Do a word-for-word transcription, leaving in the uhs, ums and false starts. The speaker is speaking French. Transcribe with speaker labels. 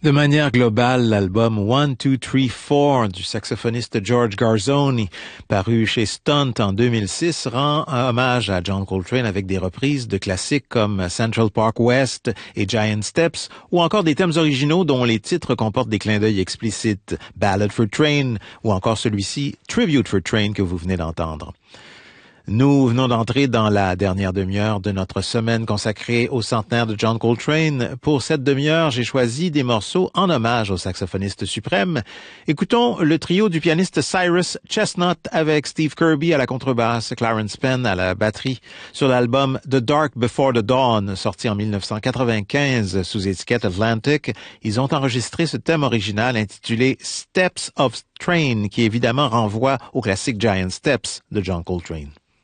Speaker 1: De manière globale, l'album One, Two, Three, Four du saxophoniste George Garzoni, paru chez Stunt en deux mille six, rend hommage à John Coltrane avec des reprises de classiques comme Central Park West et Giant Steps, ou encore des thèmes originaux dont les titres comportent des clins d'œil explicites, Ballad for Train, ou encore celui-ci, Tribute for Train que vous venez d'entendre. Nous venons d'entrer dans la dernière demi-heure de notre semaine consacrée au centenaire de John Coltrane. Pour cette demi-heure, j'ai choisi des morceaux en hommage au saxophoniste suprême. Écoutons le trio du pianiste Cyrus Chestnut avec Steve Kirby à la contrebasse, Clarence Penn à la batterie, sur l'album The Dark Before the Dawn, sorti en dix-neuf cent quatre-vingt-quinze sous étiquette Atlantic. Ils ont enregistré ce thème original intitulé Steps of Train, qui évidemment renvoie au classique Giant Steps de John Coltrane.